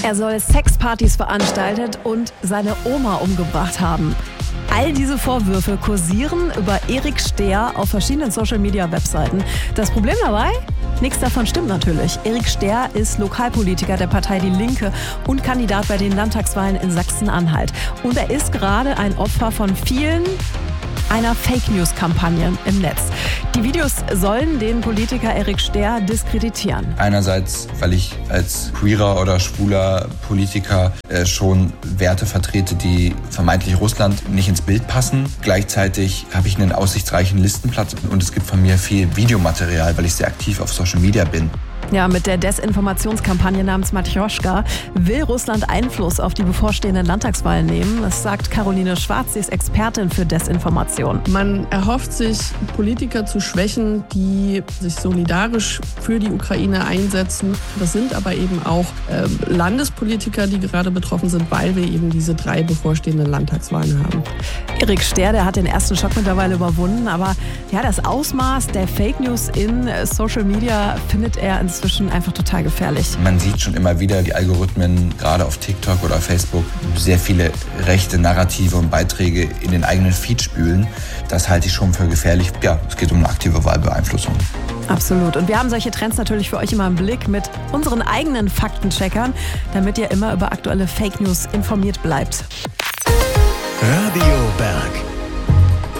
Er soll Sexpartys veranstaltet und seine Oma umgebracht haben. All diese Vorwürfe kursieren über Erik Stehr auf verschiedenen Social-Media-Webseiten. Das Problem dabei? Nichts davon stimmt natürlich. Erik Stehr ist Lokalpolitiker der Partei Die Linke und Kandidat bei den Landtagswahlen in Sachsen-Anhalt. Und er ist gerade ein Opfer von vielen einer Fake-News-Kampagne im Netz. Die Videos sollen den Politiker Erik Stehr diskreditieren. Einerseits, weil ich als queerer oder schwuler Politiker schon Werte vertrete, die vermeintlich Russland nicht ins Bild passen. Gleichzeitig habe ich einen aussichtsreichen Listenplatz und es gibt von mir viel Videomaterial, weil ich sehr aktiv auf Social Media bin. Ja, mit der Desinformationskampagne namens Matjoschka will Russland Einfluss auf die bevorstehenden Landtagswahlen nehmen. Das sagt Caroline Schwarz, sie ist Expertin für Desinformation. Man erhofft sich, Politiker zu schwächen, die sich solidarisch für die Ukraine einsetzen. Das sind aber eben auch Landespolitiker, die gerade betroffen sind, weil wir eben diese 3 bevorstehenden Landtagswahlen haben. Erik Stehr, der hat den ersten Schock mittlerweile überwunden, aber ja, das Ausmaß der Fake News in Social Media findet er inzwischen einfach total gefährlich. Man sieht schon immer wieder, die Algorithmen, gerade auf TikTok oder Facebook, sehr viele rechte Narrative und Beiträge in den eigenen Feed spülen. Das halte ich schon für gefährlich. Ja, es geht um eine aktive Wahlbeeinflussung. Absolut. Und wir haben solche Trends natürlich für euch immer im Blick mit unseren eigenen Faktencheckern, damit ihr immer über aktuelle Fake News informiert bleibt. Radio Berg.